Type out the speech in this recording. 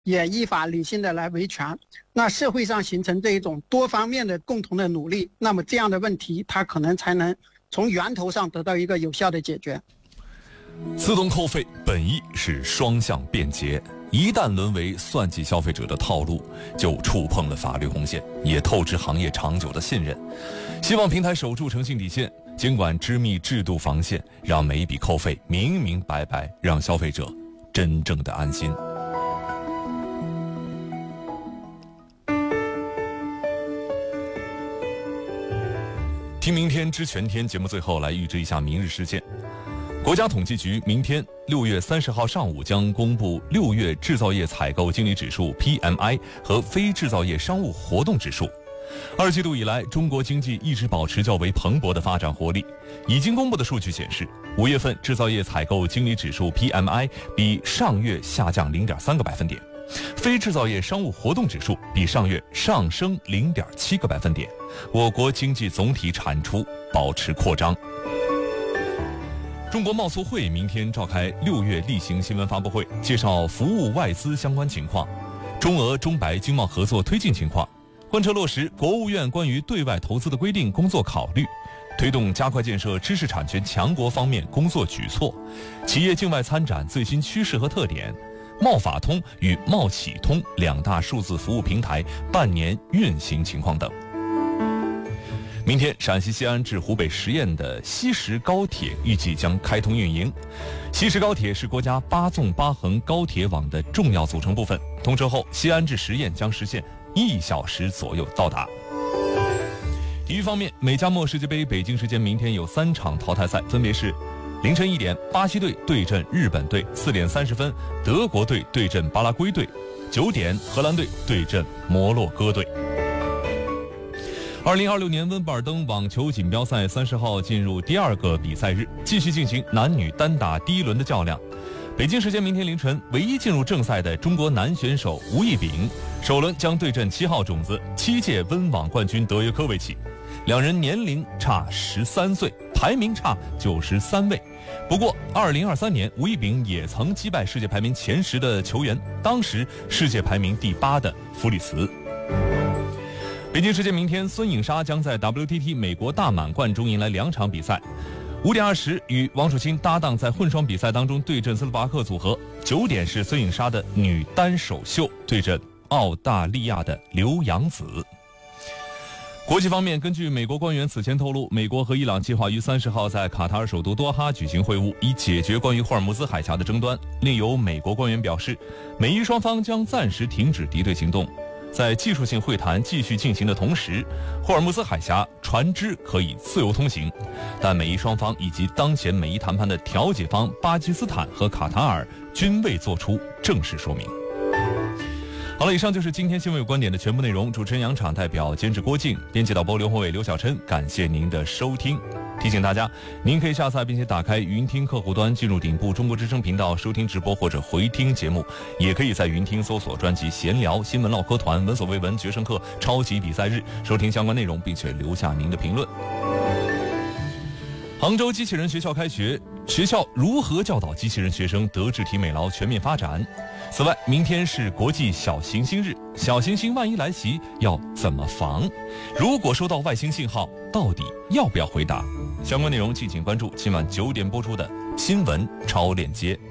也依法理性的来维权，那社会上形成这一种多方面的共同的努力，那么这样的问题它可能才能从源头上得到一个有效的解决。 自动扣费本意是双向便捷，一旦沦为算计消费者的套路，就触碰了法律红线，也透支行业长久的信任。希望平台守住诚信底线，监管织密制度防线，让每一笔扣费明明白白，让消费者真正的安心。听明天知全天节目最后来预知一下明日事件。国家统计局明天6月30号上午将公布6月制造业采购经理指数 PMI 和非制造业商务活动指数。2季度以来，中国经济一直保持较为蓬勃的发展活力。已经公布的数据显示，5月份制造业采购经理指数 PMI 比上月下降0.3个百分点，非制造业商务活动指数比上月上升0.7个百分点。我国经济总体产出保持扩张。中国贸促会明天召开6月例行新闻发布会，介绍服务外资相关情况、中俄中白经贸合作推进情况，贯彻落实国务院关于对外投资的规定工作考虑，推动加快建设知识产权强国方面工作举措，企业境外参展最新趋势和特点，贸法通与贸企通2大数字服务平台半年运行情况等。明天，陕西西安至湖北十堰的西石高铁预计将开通运营。西石高铁是国家8纵8横高铁网的重要组成部分，通车后，西安至十堰将实现1小时左右到达。体育方面，美加墨世界杯北京时间明天有3场淘汰赛，分别是凌晨1点巴西队对阵日本队，4点30分德国队对阵巴拉圭队，9点荷兰队对阵摩洛哥队。2026年温布尔登网球锦标赛30号进入第2个比赛日，继续进行男女单打第1轮的较量。北京时间明天凌晨，唯一进入正赛的中国男选手吴亦丙，首轮将对阵7号种子7届温网冠军德约科维奇，两人年龄差13岁，排名差93位。不过2023年吴亦丙也曾击败世界排名前10的球员，当时世界排名第8的弗里茨。北京时间明天，孙颖莎将在 WTT 美国大满贯中迎来2场比赛。5点20与王楚钦搭档在混双比赛当中对阵斯洛伐克组合，9点是孙颖莎的女单首秀对阵澳大利亚的刘洋子。国际方面，根据美国官员此前透露，美国和伊朗计划于30号在卡塔尔首都多哈举行会晤，以解决关于霍尔木兹海峡的争端。另有美国官员表示，美伊双方将暂时停止敌对行动，在技术性会谈继续进行的同时，霍尔木兹海峡船只可以自由通行，但美伊双方以及当前美伊谈判的调解方巴基斯坦和卡塔尔均未作出正式说明。好了，以上就是今天新闻有观点的全部内容。主持人杨昶，代表监制郭靖，编辑导播刘宏伟、刘小琛，感谢您的收听。提醒大家，您可以下载并且打开云听客户端，进入顶部中国之声频道收听直播或者回听节目，也可以在云听搜索专辑闲聊、新闻唠嗑团、闻所未闻、决胜课、超级比赛日收听相关内容，并且留下您的评论。杭州机器人学校开学，学校如何教导机器人学生德智体美劳全面发展？此外，明天是国际小行星日，小行星万一来袭要怎么防？如果收到外星信号，到底要不要回答？相关内容敬请关注今晚9点播出的新闻超链接。